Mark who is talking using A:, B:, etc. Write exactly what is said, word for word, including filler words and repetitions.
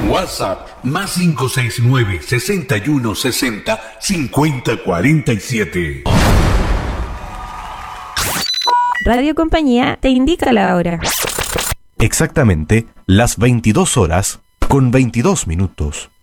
A: WhatsApp más cinco seis nueve, sesenta y uno sesenta, cincuenta cuarenta y siete.
B: Radio Compañía te indica la hora.
C: Exactamente las veintidós horas con veintidós minutos.